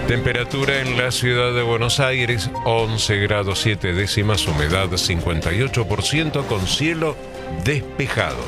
Temperatura en la ciudad de Buenos Aires, 11 grados 7 décimas, humedad 58%, con cielo despejado.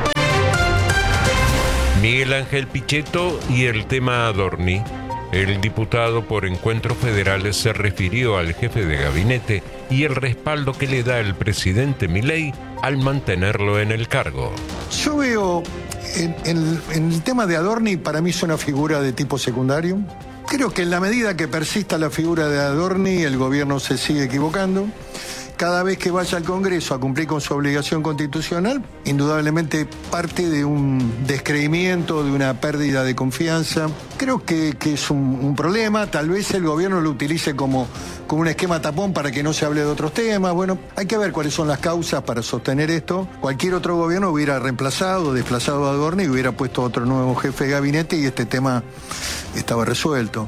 Miguel Ángel Pichetto y el tema Adorni. El diputado por Encuentros Federales se refirió al jefe de gabinete y el respaldo que le da el presidente Milei al mantenerlo en el cargo. Yo veo en el tema de Adorni, para mí es una figura de tipo secundario. Creo que en la medida que persista la figura de Adorni, el gobierno se sigue equivocando. Cada vez que vaya al Congreso a cumplir con su obligación constitucional, indudablemente parte de un descreimiento, de una pérdida de confianza. Creo que es un problema. Tal vez el gobierno lo utilice como un esquema tapón para que no se hable de otros temas. Bueno, hay que ver cuáles son las causas para sostener esto. Cualquier otro gobierno hubiera reemplazado, desplazado a Adorni y hubiera puesto otro nuevo jefe de gabinete y este tema estaba resuelto.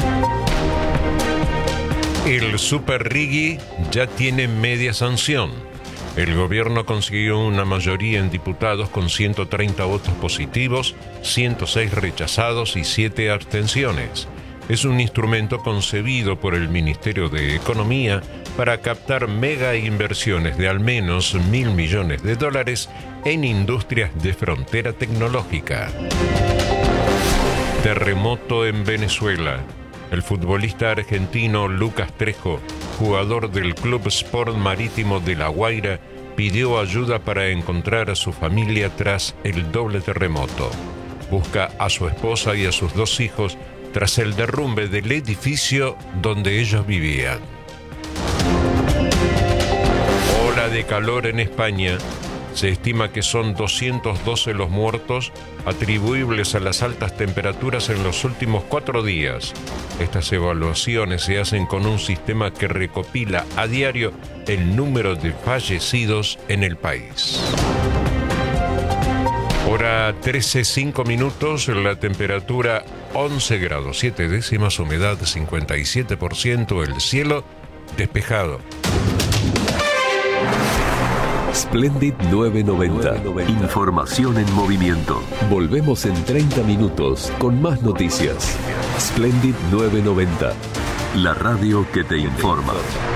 El Super Riggi ya tiene media sanción. El gobierno consiguió una mayoría en diputados con 130 votos positivos, 106 rechazados y 7 abstenciones. Es un instrumento concebido por el Ministerio de Economía para captar mega inversiones de al menos $1.000 millones en industrias de frontera tecnológica. Terremoto en Venezuela. El futbolista argentino Lucas Trejo, jugador del Club Sport Marítimo de La Guaira, pidió ayuda para encontrar a su familia tras el doble terremoto. Busca a su esposa y a sus 2 hijos tras el derrumbe del edificio donde ellos vivían. Ola de calor en España. Se estima que son 212 los muertos atribuibles a las altas temperaturas en los últimos 4 días. Estas evaluaciones se hacen con un sistema que recopila a diario el número de fallecidos en el país. Hora 13:05, la temperatura 11 grados 7 décimas, humedad 57%, el cielo despejado. Splendid 990. Información en movimiento. Volvemos en 30 minutos con más noticias. Splendid 990. La radio que te informa.